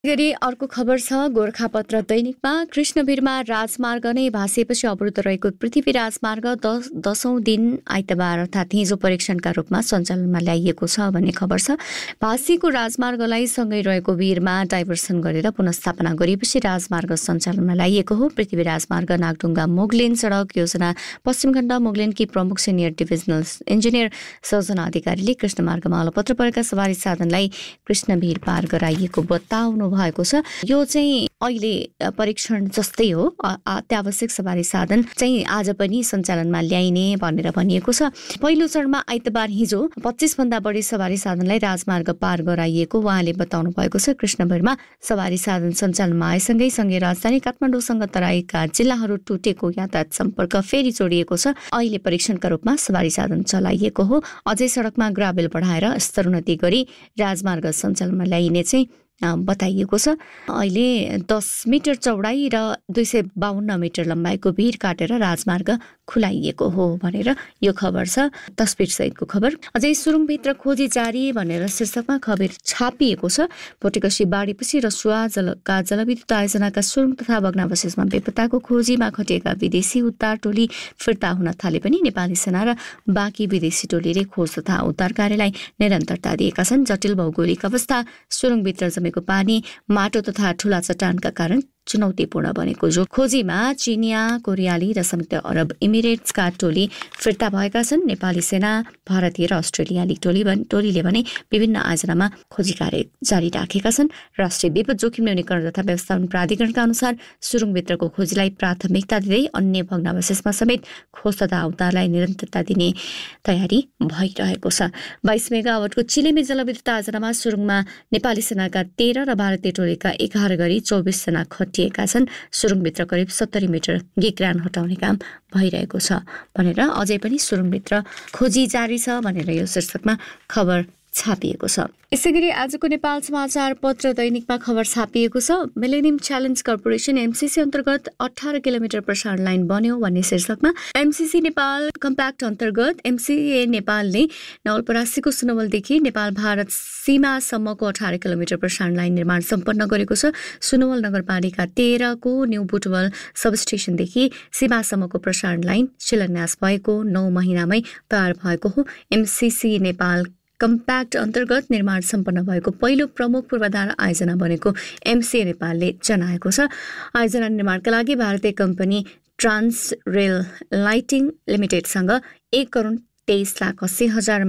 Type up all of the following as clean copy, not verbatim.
गरी अर्को खबर छ गोरखापत्र दैनिकमा। कृष्णवीरमा राजमार्ग नै भाँसिएपछि अवरुद्ध रहेको पृथ्वी राजमार्ग 10औं दिन आइतबार अर्थात् हिजो परीक्षणका रूपमा सञ्चालनमा ल्याइएको छ भन्ने खबर छ। भाँसिएको राजमार्गलाई सँगै रहेको भिरमा डाइभर्सन गरेर पुनस्थापना गरिएपछि राजमार्ग सञ्चालनमा ल्याइएको हो। पृथ्वी राजमार्ग नागढुङ्गा मोगलिन सडक योजना पश्चिम खण्ड मोगलिनकी प्रमुख सिनियर डिभिजनल इन्जिनियर सजना अधिकारीले कृष्णमार्गमा अलपत्र परेका सवारी साधनलाई कृष्णवीर पार गराइएको बताउनु भएको छ। यो चाहिँ अहिले परीक्षण जस्तै हो। अत्यावश्यक सवारी साधन चाहिँ आज पनि सञ्चालनमा ल्याइने भनेर भनिएको छ। पहिलो चरणमा आइतबार हिजो 25 भन्दा बढी सवारी साधनलाई राजमार्ग पार गराइएको उहाँले बताउनु भएको छ। कृष्णवीरमा सवारी साधन सञ्चालनमा आएसँगै सँगै राजधानी काठमाडौँसँग तराईका जिल्लाहरू टुटेको यातायात सम्पर्क फेरि जोडिएको छ। अहिले परीक्षणका रूपमा सवारी साधन चलाइएको हो। अझै सडकमा ग्राभेल बढाएर स्तरोन्नति गरी राजमार्ग सञ्चालनमा ल्याइने चाहिँ बताइएको छ। अहिले 10 मिटर चौडाई र 252 मिटर लम्बाइको भिर काटेर राजमार्ग खुलाइएको हो भनेर यो खबर छ, तस्बिर सहितको खबर। अझै सुरुङभित्र खोजी जारी भनेर शीर्षकमा खबर छापिएको छ। पोटेकसी बाढीपछि रसुवाका जलविद्युत आयोजनाका सुरुङ तथा भग्नावशेषमा बेपत्ताको खोजीमा खटिएका विदेशी उद्धार टोली फिर्ता हुन थाले पनि नेपाली सेना र बाँकी विदेशी टोलीले खोज तथा उद्धार कार्यलाई निरन्तरता दिएका छन्। जटिल भौगोलिक अवस्था, सुरुङभित्र जमेको पानी, माटो तथा ठूला चट्टानका कारण चुनौतीपूर्ण बनेको जो खोजीमा चिनिया, कोरियाली र संयुक्त अरब इमिरेट्सका टोली फिर्ता भएका छन्। नेपाली सेना, भारतीय र अस्ट्रेलियाली टोलीले भने विभिन्न आयोजनामा खोजी कार्य जारी राखेका छन्। राष्ट्रिय विपद जोखिम न्यूनीकरण तथा व्यवस्थापन प्राधिकरणका अनुसार सुरुङभित्रको खोजीलाई प्राथमिकता दिँदै अन्य भग्नावशेषमा समेत खोज तथा उद्धारलाई निरन्तरता दिने तयारी भइरहेको छ। 22 मेगावाटको चिलेमे जलविद्युत आयोजनामा सुरुङमा नेपाली सेनाका 13 र भारतीय टोलीका 11 गरी 24 जना खटिएका छन्। सुरुङभित्र करिब 70 मिटर गिग्रान हटाउने काम भइरहेको छ भनेर अझै पनि सुरुङभित्र खोजी जारी छ भनेर यो शीर्षकमा खबर छापिएको छ। यसैगरी आजको नेपाल समाचार पत्र दैनिकमा खबर छापिएको छ। मिलेनियम च्यालेन्ज कर्पोरेसन एमसीसी अन्तर्गत 18 किलोमिटर प्रसारण लाइन बन्यो भन्ने शीर्षकमा एमसीसी नेपाल कम्प्याक्ट अन्तर्गत एमसीए नेपालले नवलपरासीको सुनवलदेखि नेपाल भारत सीमासम्मको 18 किलोमिटर प्रसारण लाइन निर्माण सम्पन्न गरेको छ। सुनवल नगरपालिका 13 को न्यू बुटवल सबस्टेशनदेखि सीमासम्मको प्रसारण लाइन शिलान्यास भएको 9 महिनामै तयार भएको हो। एमसीसी नेपाल कम्प्याक्ट अन्तर्गत निर्माण सम्पन्न भएको पहिलो प्रमुख पूर्वाधार आयोजना बनेको एमसीए नेपालले जनाएको छ। आयोजना निर्माणका लागि भारतीय कम्पनी ट्रान्स रेल लाइटिङ लिमिटेडसँग 1,23,80,000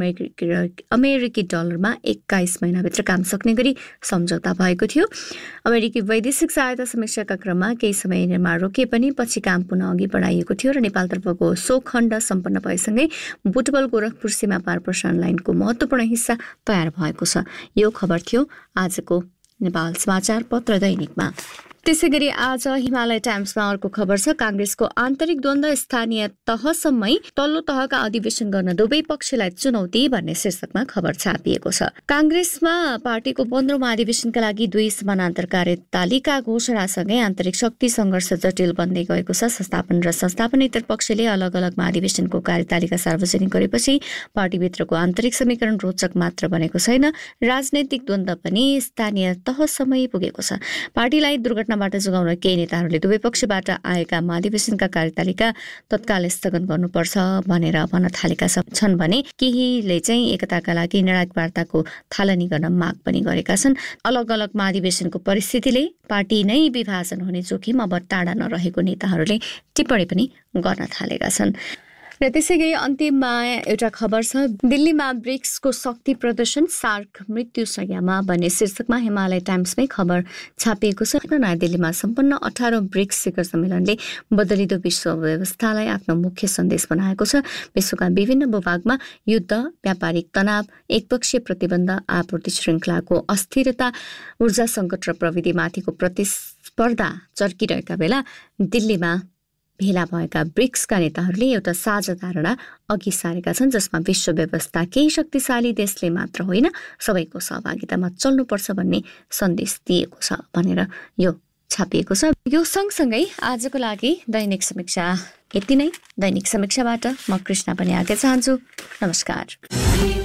अमेरिकी डलरमा 21 महिनाभित्र काम सक्ने गरी सम्झौता भएको थियो। अमेरिकी वैदेशिक सहायता समीक्षाका क्रममा केही समय निर्माण रोकिए पनि पछि काम पुनः अघि बढाइएको थियो र नेपालतर्फको सो खण्ड सम्पन्न भएसँगै बुटवल गोरखपुर सीमा पार प्रसारण लाइनको महत्त्वपूर्ण हिस्सा तयार भएको छ। यो खबर थियो आजको नेपाल समाचार पत्र दैनिकमा। त्यसैगरी आज हिमालय टाइम्समा अर्को खबर छ। कांग्रेसको आन्तरिक द्वन्द्व स्थानीय तहसम्मै तल्लो तहका अधिवेशन गर्न दुवै पक्षलाई चुनौती भन्ने शीर्षकमा खबर छापिएको छ। कांग्रेसमा पार्टीको 15औं महाधिवेशनका लागि 2 समानान्तर कार्यतालिका घोषणासँगै आन्तरिक शक्ति सङ्घर्ष जटिल बन्दै गएको छ। संस्थापन र संस्थापनेतर पक्षले अलग अलग महाधिवेशनको कार्यतालिका सार्वजनिक गरेपछि पार्टीभित्रको आन्तरिक समीकरण रोचक मात्र बनेको छैन, राजनैतिक द्वन्द्व पनि स्थानीय तहसम्मै पुगेको छ। पार्टीलाई दुर्घटनाबाट जोगाउन केही नेताहरूले दुवै पक्षबाट आएका महाधिवेशनका कार्यतालिका तत्काल स्थगन गर्नुपर्छ भनेर भन्न थालेका छन् भने केहीले चाहिँ एकताका लागि निर्णायक वार्ताको थालनी गर्न माग पनि गरेका छन्। अलग अलग महाधिवेशनको परिस्थितिले पार्टी नै विभाजन हुने जोखिम अब टाढा नरहेको नेताहरूले टिप्पणी पनि गर्न थालेका छन्। र त्यसैगरी अन्तिममा एउटा खबर छ। दिल्लीमा ब्रिक्सको शक्ति प्रदर्शन, सार्क मृत्यु शय्यामा भन्ने शीर्षकमा हिमालय टाइम्समै खबर छापिएको छ। नयाँ दिल्लीमा सम्पन्न 18औं ब्रिक्स शिखर सम्मेलनले बदलिदो विश्व व्यवस्थालाई आफ्नो मुख्य सन्देश बनाएको छ। विश्वका विभिन्न भूभागमा युद्ध, व्यापारिक तनाव, एकपक्षीय प्रतिबन्ध, आपूर्ति श्रृङ्खलाको अस्थिरता, ऊर्जा सङ्कट र प्रविधिमाथिको प्रतिस्पर्धा चर्किरहेका बेला दिल्लीमा भेला भएका ब्रिक्सका नेताहरूले एउटा साझा धारणा अघि सारेका छन्, जसमा विश्व व्यवस्था केही शक्तिशाली देशले मात्र होइन सबैको सहभागितामा चल्नुपर्छ भन्ने सन्देश दिएको छ भनेर यो छापिएको छ। यो सँगसँगै आजको लागि दैनिक समीक्षा यति नै। दैनिक समीक्षाबाट म कृष्णा पनि आज्ञा चाहन्छु। नमस्कार।